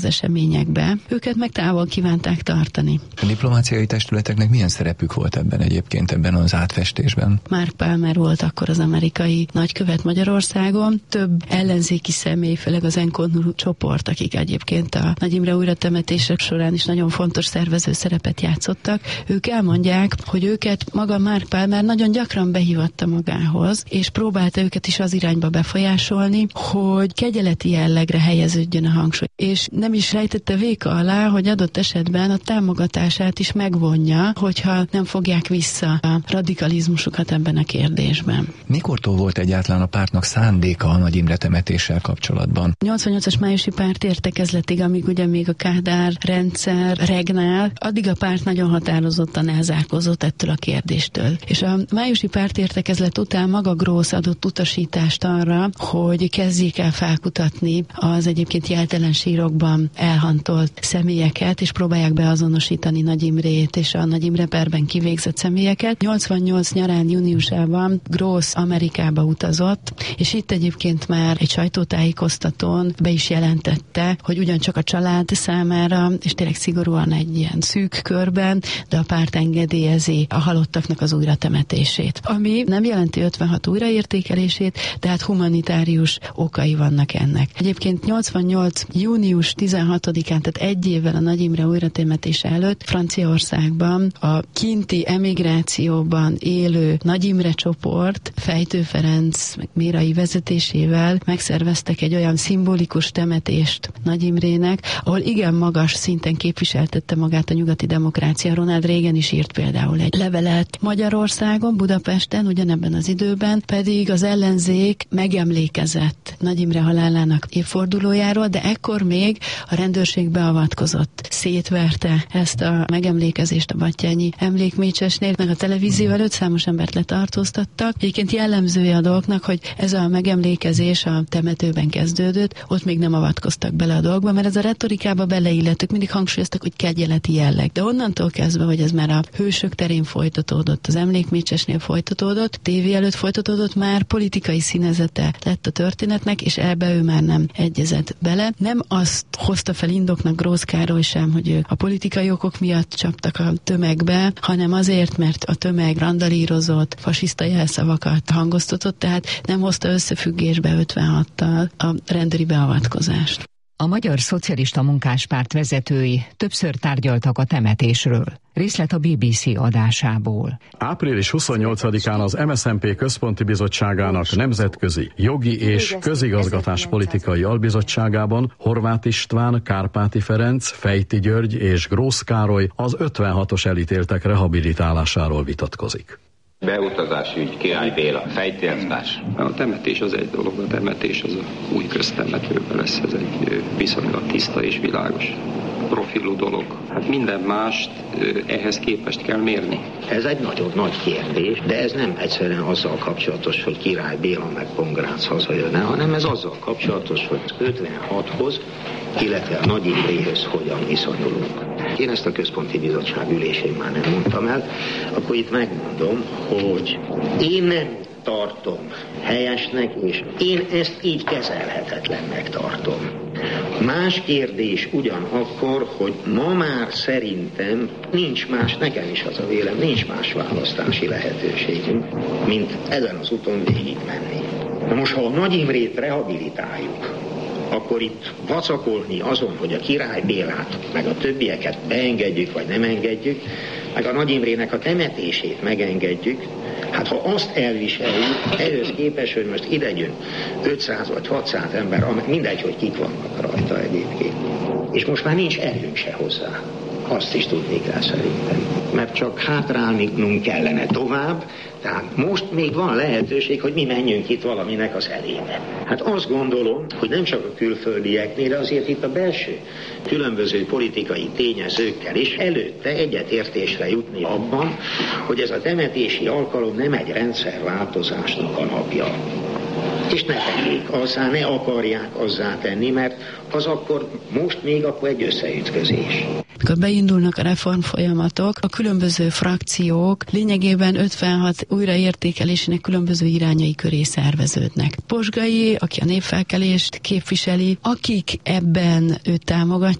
az eseményekbe, őket meg távol kívánták tartani. A diplomáciai testületeknek milyen szerepük volt ebben az átfestésben? Mark Palmer volt akkor az amerikai nagykövet Magyarországon. Több ellenzéki személy, főleg az Enkonu csoport, akik egyébként a Nagy Imre újratemetések során is nagyon fontos szervező szerepet játszottak, ők elmondják, hogy őket maga Mark Palmer nagyon gyakran behívatta magához, és próbálta őket is az irányba befolyásolni, hogy kegyeleti jellegre helyeződjön a hangsúly. És nem is rejtette véka alá, hogy adott esetben a támogatását is megvonja, hogyha nem fogják vissza a radikalizmusukat ebben a kérdésben. Mikortól volt egyáltalán a pártnak szándéka a Nagy Imre temetéssel kapcsolatban? 88-as májusi párt értekezletig, amíg ugye még a Kádár rendszer regnál, addig a párt nagyon határozottan elzárkózott ettől a kérdéstől. És a májusi párt értekezlet után maga Gross adott utasítást arra, hogy kezdjék el felkutatni az egyébként jeltelen sírokban elhantolt személyeket, és próbálják beazonosítani Nagy Imrét és a Nagy Imre perben kivégzett személyeket. 88 nyarán, júniusában Gross Amerikába utazott, és itt egyébként már egy sajtótájékoztatón be is jelentette, hogy ugyancsak a család számára, és tényleg szigorúan egy ilyen szűk körben, de a párt engedélyezi a halottaknak az újratemetését. Ami nem jelenti 56 újraértékelését, tehát humanitárius okai vannak ennek. Egyébként 88. június 16-án, tehát egy évvel a Nagy Imre újratemetése előtt Franciaországban a kinti emigrációban élő Nagy Imre csoport Fejtő Ferenc Mérai vezetésével megszerveztek egy olyan szimbolikus temetést Nagy Imrének, ahol igen magas szinten képviseltette magát a nyugati demokrácia. Ronald Reagan is írt például egy levelet Magyarországon, Budapesten, ugyanebben az időben pedig az ellenzék megemlékezett Nagy Imre halálának évfordulójáról, de ekkor még a rendőrség beavatkozott. Szétverte ezt a megemlékezést a Batthyányi emlékmécsesnél, meg a televízió előtt számos embert letartóztattak. Egyébként jellemzője a dolgnak, hogy ez a megemlékezés a temetőben kezdődött, ott még nem avatkoztak bele a dolgba, mert ez a retorikába beleillettük, mindig hangsúlyoztak, hogy kegyeleti jelleg. De onnantól kezdve, hogy ez már a Hősök terén folytatódott, az emlékmécsesnél folytatódott, tévé előtt folytatódott, már politikai színezete lett a történetnek, és ebbe ő már nem egyezett bele. Nem azt hozta fel indoknak Gross Károly sem, hogy a politikai okok miatt csaptak a tömegbe, hanem azért, mert a tömeg randalírozott, fasiszta jelszavakat hangoztatott, tehát nem hozta összefüggésbe 56-tal a rendőri beavatkozást. A Magyar Szocialista Munkáspárt vezetői többször tárgyaltak a temetésről. Részlet a BBC adásából. Április 28-án az MSZNP Központi Bizottságának Nemzetközi Jogi és Közigazgatáspolitikai Albizottságában Horváth István, Kárpáti Ferenc, Fejti György és Gross Károly az 56-os elítéltek rehabilitálásáról vitatkozik. Beutazási ügy, Király Béla, fejtélzás. A temetés az egy dolog, a temetés az a új köztemetőben lesz, ez egy viszonylag tiszta és világos profilú dolog. Hát minden mást ehhez képest kell mérni. Ez egy nagyon nagy kérdés, de ez nem egyszerűen azzal kapcsolatos, hogy Király Béla meg Pongrác hazajönne, hanem ez azzal kapcsolatos, hogy 56-hoz, illetve a Nagy Imréhöz hogyan viszonyulunk. Én ezt a Központi Bizottság ülésén már nem mondtam el, akkor itt megmondom, hogy én nem tartom helyesnek, és én ezt így kezelhetetlennek tartom. Más kérdés ugyanakkor, hogy ma már szerintem nincs más, nekem is az a vélem, nincs más választási lehetőségünk, mint ezen az úton végig menni. Na most, ha a Nagy Imrét rehabilitáljuk, akkor itt vacakolni azon, hogy a Király Bélát, meg a többieket beengedjük, vagy nem engedjük, meg a Nagy Imrének a temetését megengedjük, hát ha azt elviseljük, ehhez képest, hogy most ide jön 500 vagy 600 ember, mindegy, hogy kik vannak rajta egyébként. És most már nincs erőnk se hozzá. Azt is tudni kell szerintem. Mert csak hátrálnunk kellene tovább, tehát most még van lehetőség, hogy mi menjünk itt valaminek az elébe. Hát azt gondolom, hogy nem csak a külföldieknél, de azért itt a belső különböző politikai tényezőkkel is előtte egyetértésre jutni abban, hogy ez a temetési alkalom nem egy rendszerváltozásnak a napja. És ne tegyék azzá, ne akarják azzá tenni, mert az akkor, most még akkor egy összeütközés. Mikor beindulnak a reformfolyamatok, a különböző frakciók lényegében 56 újraértékelésének különböző irányai köré szerveződnek. Posgai, aki a népfelkelést képviseli, akik ebben őt támogatják,